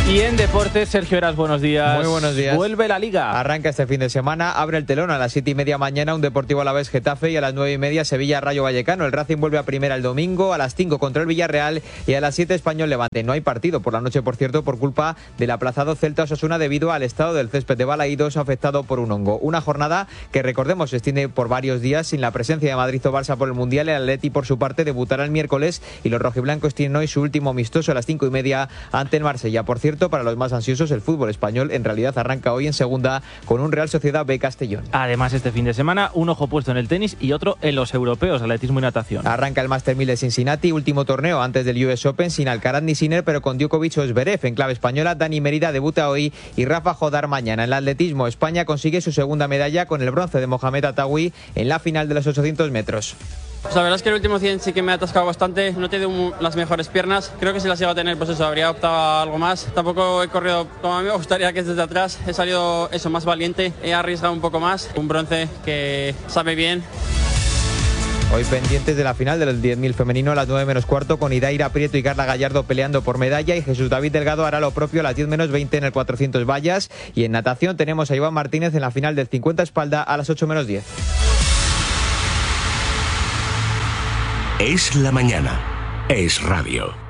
Y en deportes, Sergio Heras, buenos días. Muy buenos días. Vuelve la Liga. Arranca este fin de semana, abre el telón a las 7:30 mañana un Deportivo Alavés Getafe y a las 9:30 Sevilla Rayo Vallecano. El Racing vuelve a primera el domingo, a las 5 contra el Villarreal y a las 7 Español Levante. No hay partido por la noche, por cierto, por culpa del aplazado Celta Osasuna debido al estado del césped de Balaídos afectado por un hongo. Una jornada que, recordemos, se extiende por varios días sin la presencia de Madrid o Barça por el Mundial. El Atleti, por su parte, debutará el miércoles y los rojiblancos tienen hoy su último amistoso a las 5:30 ante el Marsella. Por cierto, para los más ansiosos, el fútbol español en realidad arranca hoy en segunda con un Real Sociedad B Castellón. Además, este fin de semana, un ojo puesto en el tenis y otro en los europeos, atletismo y natación. Arranca el Master 1000 de Cincinnati, último torneo antes del US Open, sin Alcaraz ni Sinner, pero con Djokovic o Zverev. En clave española, Dani Merida debuta hoy y Rafa Jodar mañana. En el atletismo, España consigue su segunda medalla con el bronce de Mohamed Atawi en la final de los 800 metros. Pues la verdad es que el último 100 sí que me ha atascado bastante, no he tenido las mejores piernas, creo que si las iba a tener pues eso, habría optado a algo más. Tampoco he corrido como a mí me gustaría, que es desde atrás, he salido eso más valiente, he arriesgado un poco más, un bronce que sabe bien. Hoy pendientes de la final del 10.000 femenino a las 9 menos cuarto, con Idaira Prieto y Carla Gallardo peleando por medalla, y Jesús David Delgado hará lo propio a las 10 menos 20 en el 400 vallas. Y en natación tenemos a Iván Martínez en la final del 50 espalda a las 8 menos 10. Es la mañana. Es radio.